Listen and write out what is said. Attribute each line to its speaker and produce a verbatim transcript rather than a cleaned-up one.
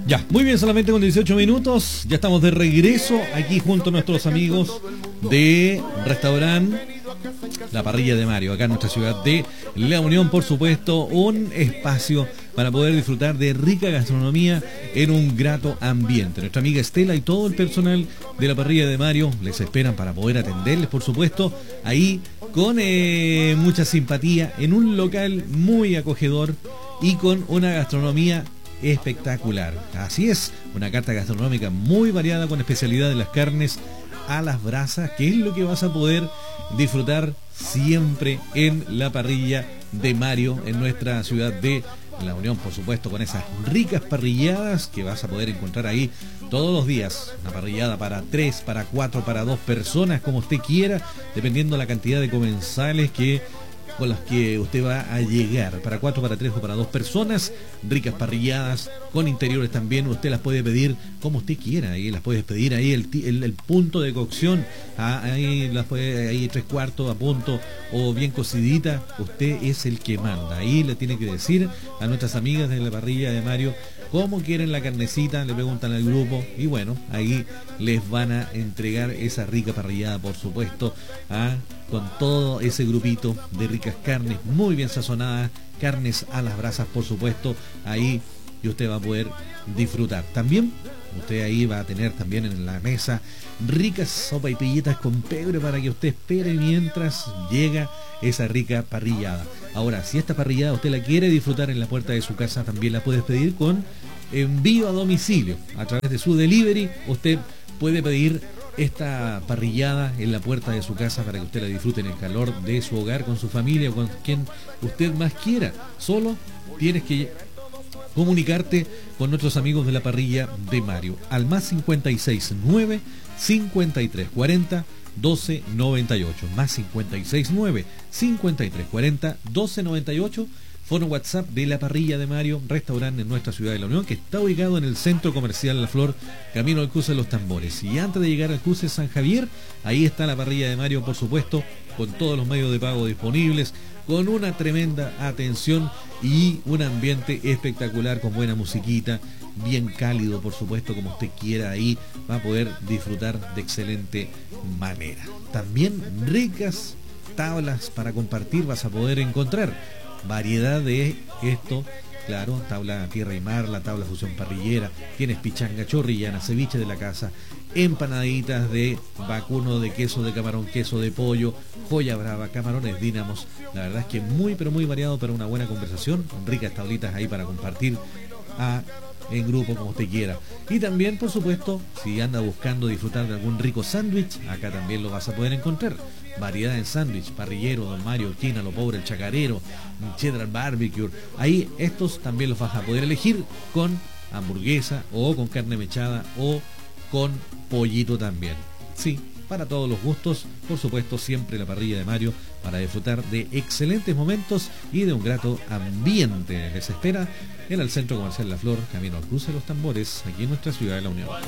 Speaker 1: Ya, muy bien, solamente con dieciocho minutos, ya estamos de regreso aquí junto a nuestros amigos de Restaurante La Parrilla de Mario, acá en nuestra ciudad de La Unión, por supuesto, un espacio para poder disfrutar de rica gastronomía en un grato ambiente. Nuestra amiga Estela y todo el personal de La Parrilla de Mario les esperan para poder atenderles, por supuesto, ahí con eh, mucha simpatía, en un local muy acogedor y con una gastronomía espectacular. Así es, una carta gastronómica muy variada con especialidad de las carnes a las brasas, que es lo que vas a poder disfrutar siempre en La Parrilla de Mario, en nuestra ciudad de La Unión, por supuesto, con esas ricas parrilladas que vas a poder encontrar ahí todos los días. Una parrillada para tres, para cuatro, para dos personas, como usted quiera, dependiendo la cantidad de comensales que con las que usted va a llegar, para cuatro, para tres o para dos personas. Ricas parrilladas con interiores también, usted las puede pedir como usted quiera, ahí las puedes pedir ahí el, el, el punto de cocción, ah, ahí las puede, ahí tres cuartos a punto o bien cocidita, usted es el que manda, ahí le tiene que decir a nuestras amigas de La Parrilla de Mario cómo quieren la carnecita, le preguntan al grupo y bueno, ahí les van a entregar esa rica parrillada, por supuesto, ah, con todo ese grupito de ricas carnes muy bien sazonadas, carnes a las brasas, por supuesto, ahí y usted va a poder disfrutar. También usted ahí va a tener también en la mesa ricas sopa y pillitas con pebre para que usted espere mientras llega esa rica parrillada. Ahora, si esta parrillada usted la quiere disfrutar en la puerta de su casa, también la puedes pedir con envío a domicilio. A través de su delivery, usted puede pedir esta parrillada en la puerta de su casa para que usted la disfrute en el calor de su hogar, con su familia o con quien usted más quiera. Solo tienes que comunicarte con nuestros amigos de La Parrilla de Mario al más cincuenta y seis nueve, cincuenta y tres cuarenta, doce noventa y ocho, más cincuenta y seis nueve, cincuenta y tres cuarenta, doce noventa y ocho. Foro WhatsApp de La Parrilla de Mario, restaurante en nuestra ciudad de La Unión, que está ubicado en el Centro Comercial La Flor, camino al cruce de los Tambores. Y antes de llegar al cruce San Javier, ahí está La Parrilla de Mario, por supuesto, con todos los medios de pago disponibles, con una tremenda atención y un ambiente espectacular, con buena musiquita, bien cálido, por supuesto, como usted quiera, ahí va a poder disfrutar de excelente manera. También ricas tablas para compartir vas a poder encontrar. Variedad de esto, claro, tabla tierra y mar, la tabla fusión parrillera, tienes pichanga chorrillana, ceviche de la casa, empanaditas de vacuno, de queso de camarón, queso de pollo, joya brava, camarones dínamos. La verdad es que muy pero muy variado para una buena conversación, ricas tablitas ahí para compartir a en grupo como usted quiera. Y también, por supuesto, si anda buscando disfrutar de algún rico sándwich, acá también lo vas a poder encontrar. Variedad en sándwich, parrillero, Don Mario, Quina, Lo Pobre, el Chacarero, Cheddar Barbecue. Ahí estos también los vas a poder elegir con hamburguesa o con carne mechada o con pollito también. Sí, para todos los gustos, por supuesto, siempre La Parrilla de Mario para disfrutar de excelentes momentos y de un grato ambiente. Les espera en el Centro Comercial La Flor, camino al cruce de los Tambores, aquí en nuestra ciudad de La Unión.